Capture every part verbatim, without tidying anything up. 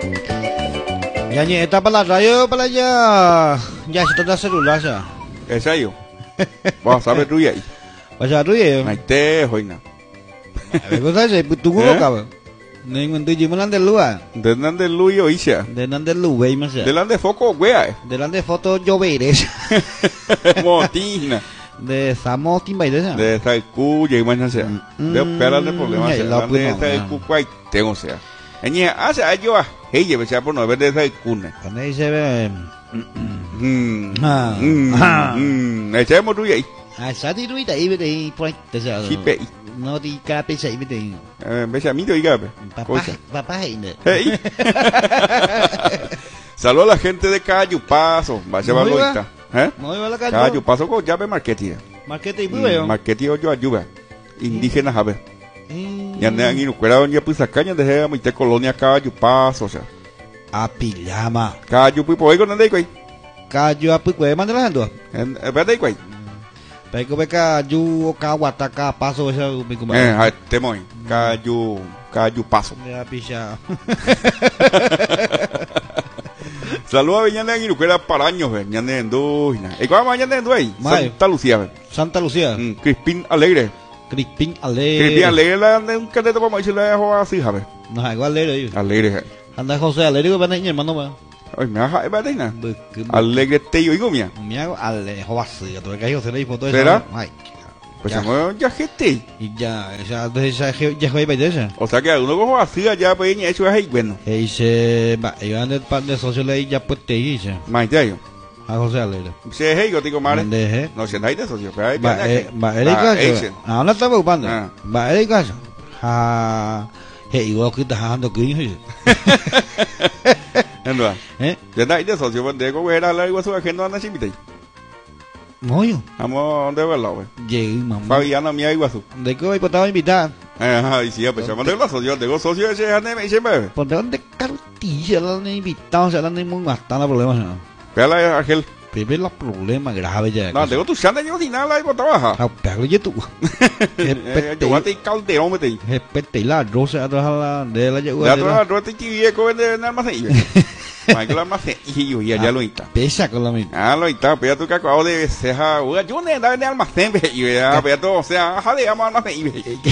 Ya ni está para la radio, para allá. Ya se trata de celular, ya. Ese ahí yo. Vamos a ver tú y ahí. Vas a ruir. Ahí te, joina. A ver, ¿sabes? Tú cómo cabrón. Ningún tuyo me dan de lua. Delante del Luyo Isha. De nan de lua, güey, más. Delante de foco, wea. Delante de foto lloveres. Motina. De Samo Timba y de esa. De esta el cu, y más no sea. De esperar de problemas. De esta el cu, cuay, tengo sea. Eñe, hace años, hey, lleve sea por no ver de esa el cu. Cuando ahí se ve. Mmm. Ah. Mmm. Echemos tú y ahí. Ah, sati ruita ahí, vete, por ahí. Te sea. Chipe. No te cape, se ahí, vete. Eh, ves a mí te diga, Papá, papá, hey. Hey. Saludos a la gente de Cayupazo. Va a llevarlo ahorita. ¿Eh? Muy va la calle. Cayupazo con llave marketing. Marquete y muy veo. Marketing yo ayuda. Indígenas a ver. Ya andan en Ucrania, donde pues acá ya dejé a mi te colonia Cayupazo, o sea. A pijama. Cayupazo, pues con dónde hay. Cayo a pues manda la gente. En verdad hay. Pero que beca yu kawataka paso esa me como. Eh, te moy. Cayu, Cayupazo. Ya picha. Saludos a Viñana en Ucrania para años, Viñana en dos. ¿Y cuál mañana en dos ahí? Santa Lucía. Santa Lucía. Mm, Crispín Alegre. Crispín Alegre. Crispín Alegre la un cateto para decirle a así, ¿sabes? No, igual Alegre. Alegre. Anda José Alegre que viene hermano más. Ay, me haga, ¿verdad? Alegre te yo digo mía. Me hago Alegre, José, tú que José le foto de ¿será? Ay. Pues ya ya gente. Y ya, ya ya ya fue para ella. O sea que uno cojo así allá pues eso es ahí bueno. Y se va, y van del pan de socio le ya pues te dice. Más ya yo. A José Alegre. Se es yo digo mal. No se hay de socio, pero hay va va el caso. Ah, no está ocupando. Va el caso. Ah, hey, igual que está dando que ¿Entiendes? ¿Eh? Ya hay de socio, de cómo era la igual su agenda anda chimite. Moyo. Vamos de verlo, güey. Llegué, mamá. Fabiana mía igual su. ¿De qué voy a estar invitada? Ajá, y sí, pues llama de los socios, de los socios ese ande me dice, "Bebe." ¿Por dónde cartilla la han invitado? Se la han muy bastante problemas, ¿no? Pégala Ángel. Pepe los problemas graves ya. No, tengo tu chanda yo sin nada, ahí trabaja. Ah, pégale ya tú. Yo voy a tener calderón, me te. Respete la rosa atrás a la de la llegó. Ya toda la rosa te viejo en el almacén. Michael almacén y yo ya lo está. Pesa con la misma. Ah, lo está, pero tú que acabo de ceja, yo no andaba en el almacén y ya, pero todo, o sea, ajá, de almacén.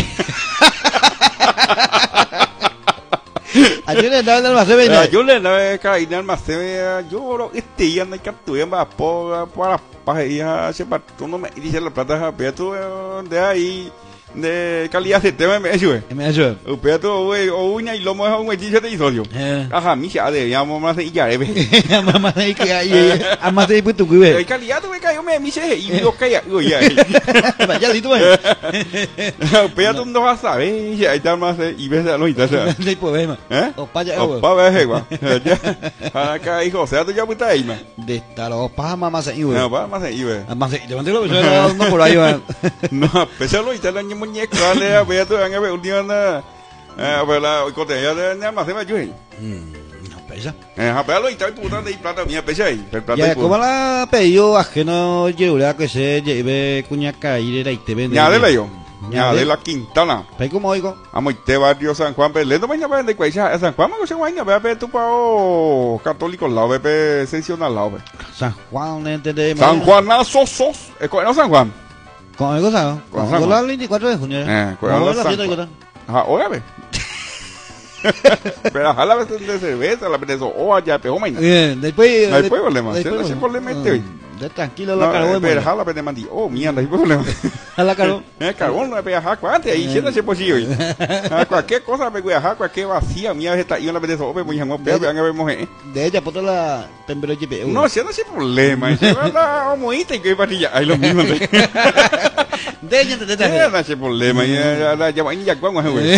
Ayúdame a andar en el almacén. Ayúdame a andar en el almacén. Yo lo este ya no hay captura para para para para ya se para tú no me dice la plata, pero tú de ahí de calidad de tema me ayuda. Me ayuda. Pero tú güey o una y lo mejor un dice de socio. Ajá, mi ya de ya mamá se ya ve. Mamá se que ahí, mamá se pues tú que. El calidad tú me cayó me mi se y yo que ya, ya. Ya listo. Pero tú no vas a saber, ya está más y ves a lo y tal. No hay problema. ¿Eh? Opa ya. Opa ve igual. Ya. Acá hijo, o sea, tú ya puta ahí, man. De estar opa mamá se iba. No, pa más se iba. Mamá se, te mandé lo no por ahí va. No, pésalo y tal año muñeco, dale, a ver tú van a ver última anda. Eh, a ver la cote ya de más se va yo. No pesa. Eh, a verlo y tal puta de plata mía pesa ahí. Ya como la pedido ajeno lleva que se lleve cuñaca y de ahí te vende. Ya de la yo. Ya de la Quintana. ¿Pero cómo oigo? Amo te barrio San Juan, pero le no vaina de cuacha, San Juan me se vaina, ve a tu pao católico lado, ve seccional lado. San Juan, entendé. San Juanazo sos, no San Juan. ¿Con algo sabe? Con la veinticuatro de junio. Eh, con la fiesta de Ajá, óigame. Pero a la vez de cerveza, la vez de eso, o allá, pero mañana. Bien, después. No hay problema, no hay problema hoy. De tranquilo la carbón. Pero jala de mandi. Oh, mierda, hay problema. Jala carbón. Eh, carbón no es para jaco antes ahí, siendo ese posible. Cualquier cosa me voy a jaco, cualquier vacía, mía está y una vez de eso, pues muy jamón, pero van a ver mujer. De ella por la temperatura. No, siendo ese problema, y se va la homoíta y que patilla, hay lo mismo. De ella te te no ese problema, ya la llama y ya cuando güey.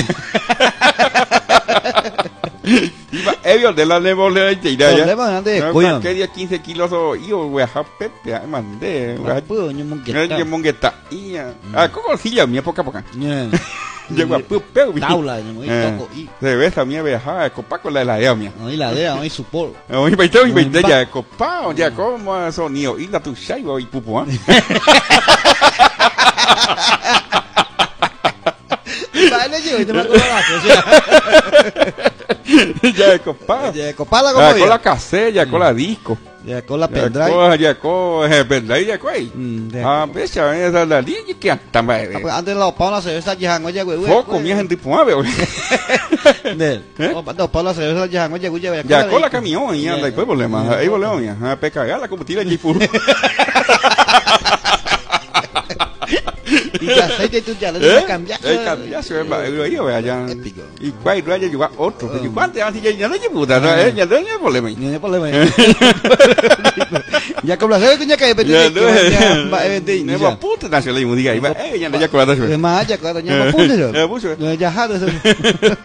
Iba Evio de la levo le tira ya. Problema de coño. Que día quince kilos o yo voy a japet, ya mandé. Puedo ni mongueta. Ni mongueta. Ah, coco silla mi época poca. Llegó a pupeu. Taula, ni toco y. Se ve esa mía viaja, copa con la de la ea mía. Ahí la dea, ahí supor. Hoy veinte y veinte ya copa, ya como sonido y la tu chaibo y pupu. Vale, yo te mando la cosa. Ya de copa. Ya de copa la Ya con la cassette, ya con la disco. Ya con la pendrive. Ya con el pendrive, ya con ahí. Ah, pues ya ven esa la línea que hasta más. Antes la opa la cerveza ya no llegó. Foco, mi gente fumaba. No, para la cerveza ya no llegó. Ya con la camión y anda, después volvemos. Ahí volvemos ya. A pecar la combustible allí puro. Y ya aceite tú ya le cambiaste. Eh, cambiaste, ahí vea ya. Y cuál no haya llevado otro. Y cuánto antes ya no hay puta, ya no hay problema. No hay problema. Ya con la cerveza ya que pedir. Ya va a vender. No va puta nacional y mundial. Ya ya con la. Es más, ya con la puta. Ya jado.